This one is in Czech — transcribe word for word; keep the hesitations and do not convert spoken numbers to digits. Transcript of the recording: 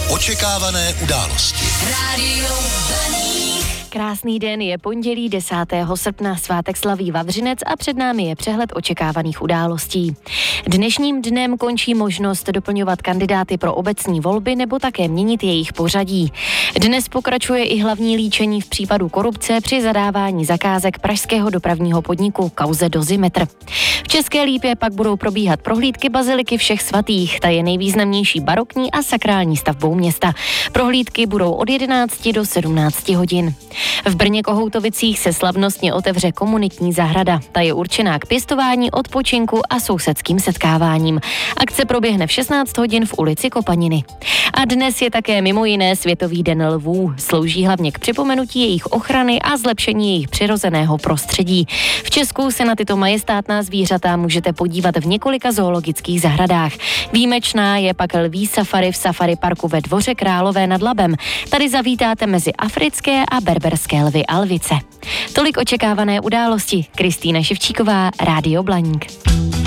Očekávané události. Rádio Blaník. Krásný den, je pondělí desátého srpna, svátek slaví Vavřinec a před námi je přehled očekávaných událostí. Dnešním dnem končí možnost doplňovat kandidáty pro obecní volby nebo také měnit jejich pořadí. Dnes pokračuje i hlavní líčení v případu korupce při zadávání zakázek pražského dopravního podniku kauze Dozimetr. V České Lípě pak budou probíhat prohlídky baziliky Všech svatých, ta je nejvýznamnější barokní a sakrální stavbou města. Prohlídky budou od jedenácti do sedmnácti hodin. V Brně Kohoutovicích se slavnostně otevře komunitní zahrada. Ta je určená k pěstování, odpočinku a sousedským setkáváním. Akce proběhne v šestnáct hodin v ulici Kopaniny. A dnes je také mimo jiné Světový den lvů. Slouží hlavně k připomenutí jejich ochrany a zlepšení jejich přirozeného prostředí. V Česku se na tyto majestátná zvířata můžete podívat v několika zoologických zahradách. Výjimečná je pak lví safari v Safari parku ve Dvoře Králové nad Labem. Tady zavítáte mezi africké a berberské lvy a lvice. Tolik očekávané události. Kristýna Ševčíková, Rádio Blaník.